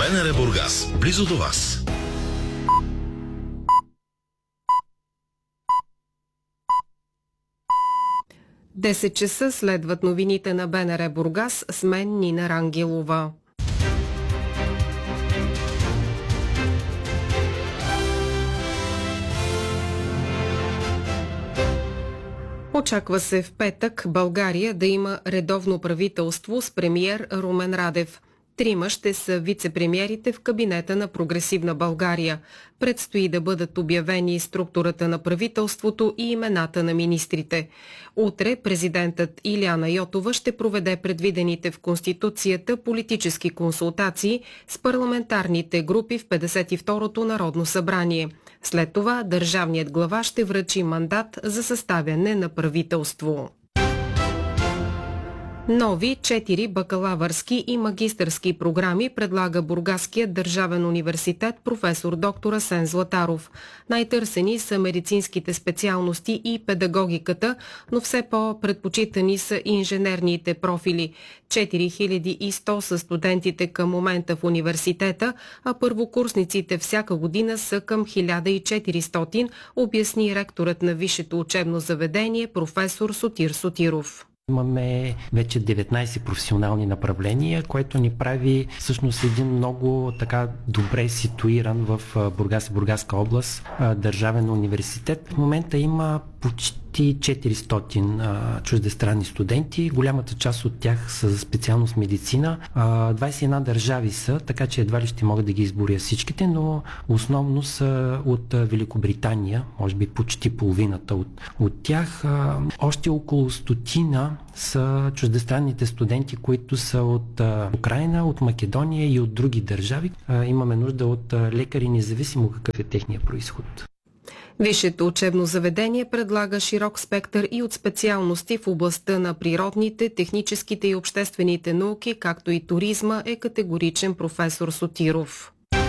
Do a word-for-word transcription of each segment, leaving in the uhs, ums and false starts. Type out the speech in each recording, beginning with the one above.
БНР Бургас, близо до вас. десет часа следват новините на БНР Бургас с мен Нина Рангелова. Очаква се в петък България да има редовно правителство с премиер Румен Радев. Трима ще са вице-премиерите в кабинета на Прогресивна България. Предстои да бъдат обявени структурата на правителството и имената на министрите. Утре президентът Илияна Йотова ще проведе предвидените в Конституцията политически консултации с парламентарните групи в петдесет и второто Народно събрание. След това държавният глава ще връчи мандат за съставяне на правителство. Нови четири бакалавърски и магистърски програми предлага Бургаският държавен университет професор доктор Асен Златаров. Най-търсени са медицинските специалности и педагогиката, но все по-предпочитани са инженерните профили. четири хиляди и сто са студентите към момента в университета, а първокурсниците всяка година са към хиляда и четиристотин, обясни ректорът на висшето учебно заведение професор Сотир Сотиров. Имаме вече деветнайсет професионални направления, което ни прави всъщност един много така добре ситуиран в Бургас и Бургаска област държавен университет. В момента има почти четиристотин а, чуждестранни студенти. Голямата част от тях са за специалност медицина. А, двайсет и една държави са, така че едва ли ще могат да ги изборя всичките, но основно са от а, Великобритания, може би почти половината от, от тях. А, още около стотина са чуждестранните студенти, които са от а, Украйна, от Македония и от други държави. А, имаме нужда от а, лекари, независимо какъв е техния произход. Висшето учебно заведение предлага широк спектър и от специалности в областта на природните, техническите и обществените науки, както и туризма, е категоричен професор Сотиров.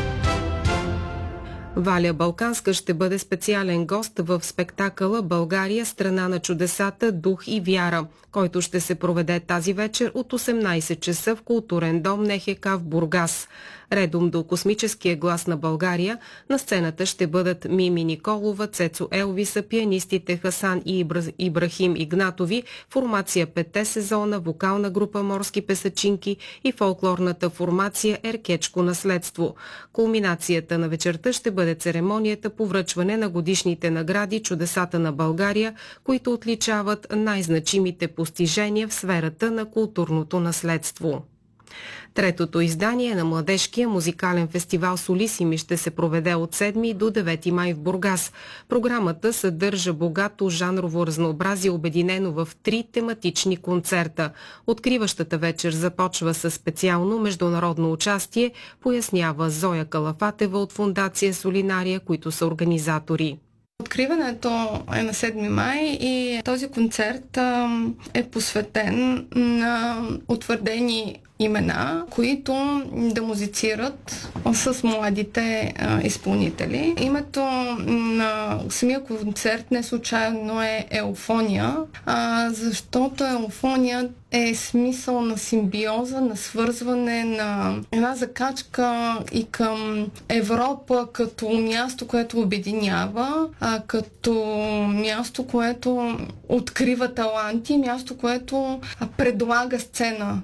Валя Балканска ще бъде специален гост в спектакъла «България – страна на чудесата, дух и вяра», който ще се проведе тази вечер от осемнайсет часа в културен дом НХК в Бургас. Редом до космическия глас на България, на сцената ще бъдат Мими Николова, Цецо Елвиса, пианистите Хасан и Ибра... Ибрахим Игнатови, формация Петте сезона, вокална група Морски песачинки и фолклорната формация Еркечко наследство. Кулминацията на вечерта ще бъде церемонията по връчване на годишните награди Чудесата на България, които отличават най-значимите постижения в сферата на културното наследство. Третото издание на младежкия музикален фестивал Солисими ще се проведе от седми до девети май в Бургас. Програмата съдържа богато жанрово разнообразие, обединено в три тематични концерта. Откриващата вечер започва със специално международно участие, пояснява Зоя Калафатева от фондация Солинария, които са организатори. Откриването е на седми май и този концерт е посветен на утвърдени имена, които да музицират с младите а, изпълнители. Името на самия концерт не случайно е Еуфония, а, защото Еуфония е смисъл на симбиоза, на свързване, на една закачка и към Европа като място, което обединява, а, като място, което открива таланти, място, което предлага сцена.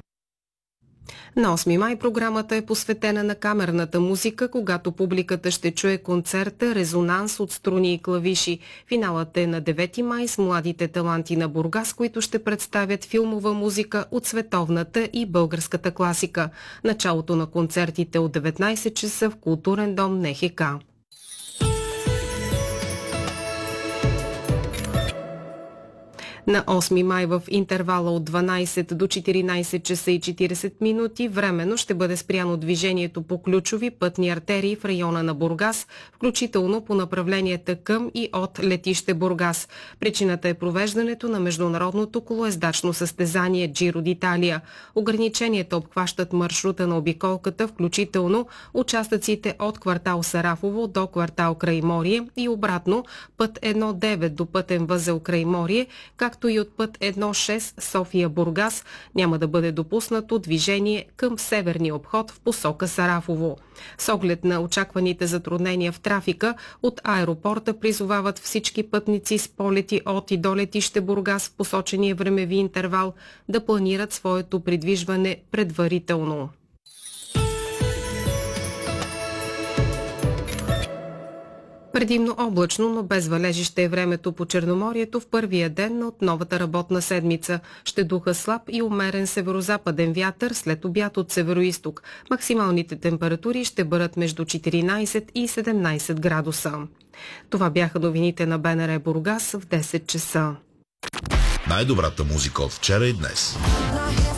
На осми май програмата е посветена на камерната музика, когато публиката ще чуе концерта «Резонанс от струни и клавиши». Финалът е на девети май с младите таланти на Бургас, които ще представят филмова музика от световната и българската класика. Началото на концертите от деветнайсет часа в културен дом НХК. На осми май в интервала от дванайсет до четиринайсет часа и четирийсет минути временно ще бъде спряно движението по ключови пътни артерии в района на Бургас, включително по направленията към и от летище Бургас. Причината е провеждането на международното колоездачно състезание Джиро д'Италия. Ограниченията обхващат маршрута на обиколката, включително участъците от квартал Сарафово до квартал Крайморие и обратно път едно девет до пътен възел Крайморие, както както и от път едно шест София-Бургас, няма да бъде допуснато движение към северния обход в посока Сарафово. С оглед на очакваните затруднения в трафика, от аеропорта призовават всички пътници с полети от и до летище Бургас в посочения времеви интервал да планират своето придвижване предварително. Предимно облачно, но без валежи ще е времето по Черноморието в първия ден от новата работна седмица. Ще духа слаб и умерен северозападен вятър, след обяд от североизток. Максималните температури ще бъдат между четиринайсет и седемнайсет градуса. Това бяха новините на БНР Бургас в десет часа. Най-добрата музика от вчера и днес.